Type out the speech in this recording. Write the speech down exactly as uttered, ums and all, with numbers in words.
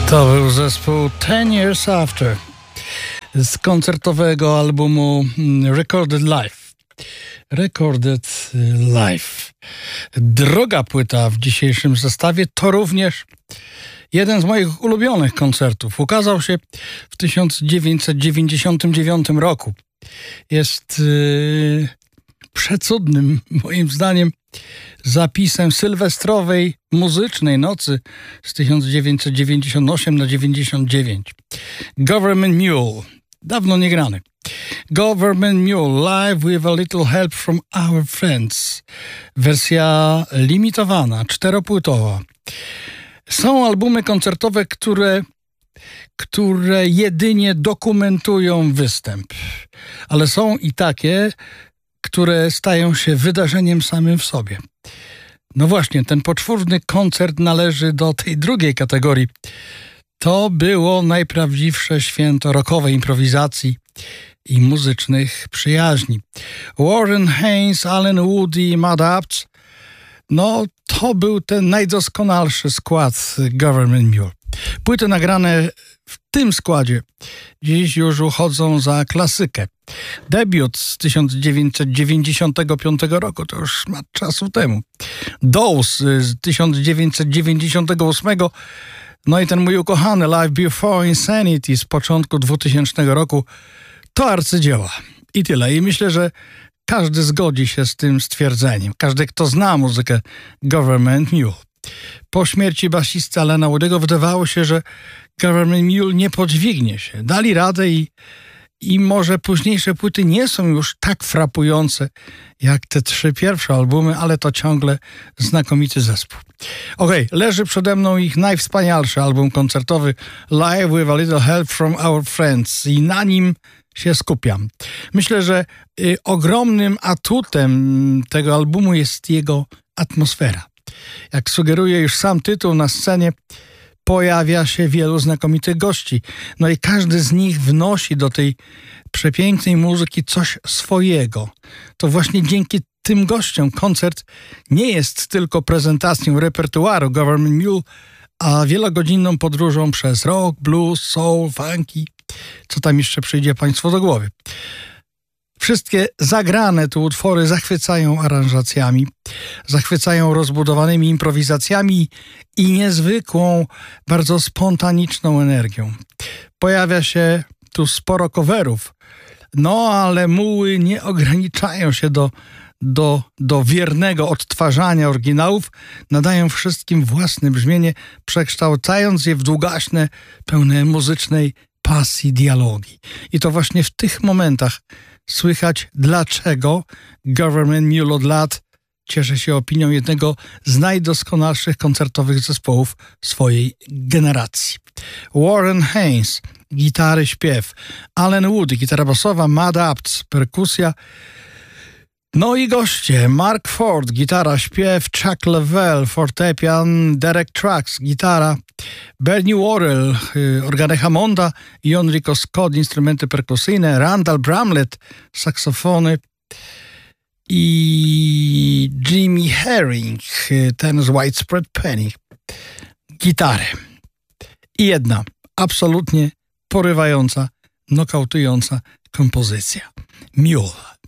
To był zespół Ten Years After z koncertowego albumu Recorded Live. Recorded Live. Droga płyta w dzisiejszym zestawie to również jeden z moich ulubionych koncertów. Ukazał się w tysiąc dziewięćset dziewięćdziesiątym dziewiątym roku. Jest yy, przecudnym, moim zdaniem, zapisem sylwestrowej muzycznej nocy z tysiąc dziewięćset dziewięćdziesiątego ósmego na dziewięćdziesiąt dziewięć. Government Mule, dawno nie grany. Government Mule, live with a little help from our friends. Wersja limitowana, czteropłytowa. Są albumy koncertowe, które, które jedynie dokumentują występ. Ale są i takie, które stają się wydarzeniem samym w sobie. No właśnie, ten poczwórny koncert należy do tej drugiej kategorii. To było najprawdziwsze święto rockowej improwizacji i muzycznych przyjaźni. Warren Haynes, Alan Wood i Matt Apts, no to był ten najdoskonalszy skład Government Mule. Płyty nagrane w tym składzie dziś już uchodzą za klasykę. Debiut z tysiąc dziewięćset dziewięćdziesiątego piątego roku, to już ma czasu temu. Dose z tysiąc dziewięćset dziewięćdziesiątego ósmego, no i ten mój ukochany Live Before Insanity z początku dwutysięcznego roku, to arcydzieła. I tyle. I myślę, że każdy zgodzi się z tym stwierdzeniem. Każdy, kto zna muzykę Government Mule. Po śmierci basisty Alana Woody'ego wydawało się, że Government Mule nie podźwignie się. Dali radę i, i może późniejsze płyty nie są już tak frapujące jak te trzy pierwsze albumy, ale to ciągle znakomity zespół. Okej, okay, leży przede mną ich najwspanialszy album koncertowy Live with a Little Help from Our Friends i na nim się skupiam. Myślę, że y, ogromnym atutem tego albumu jest jego atmosfera. Jak sugeruje już sam tytuł, na scenie pojawia się wielu znakomitych gości. No i każdy z nich wnosi do tej przepięknej muzyki coś swojego. To właśnie dzięki tym gościom koncert nie jest tylko prezentacją repertuaru Government Mule, a wielogodzinną podróżą przez rock, blues, soul, funky. Co tam jeszcze przyjdzie Państwu do głowy? Wszystkie zagrane tu utwory zachwycają aranżacjami, zachwycają rozbudowanymi improwizacjami i niezwykłą, bardzo spontaniczną energią. Pojawia się tu sporo coverów, no ale muły nie ograniczają się do, do, do wiernego odtwarzania oryginałów, nadają wszystkim własne brzmienie, przekształcając je w długaśne, pełne muzycznej pasji dialogi. I to właśnie w tych momentach słychać, dlaczego Government Mule od lat cieszy się opinią jednego z najdoskonalszych koncertowych zespołów swojej generacji. Warren Haynes, gitary, śpiew, Alan Wood, gitara basowa, Matt Apts, perkusja, no i goście, Mark Ford, gitara, śpiew, Chuck Leavell, fortepian, Derek Trucks, gitara, Bernie Worrell, organy Hammonda i Enrico Scott, instrumenty perkusyjne, Randall Bramlett, saksofony i Jimmy Herring, ten z Widespread Penny, gitary. I jedna absolutnie porywająca, nokautująca kompozycja. Mule.